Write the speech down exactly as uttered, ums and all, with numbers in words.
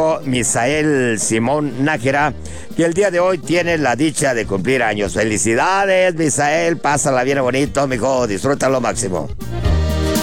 hijo Misael Simón Nájera, que el día de hoy tiene la dicha de cumplir años. Felicidades, Misael, pásala bien bonito, mijo, disfrútalo máximo.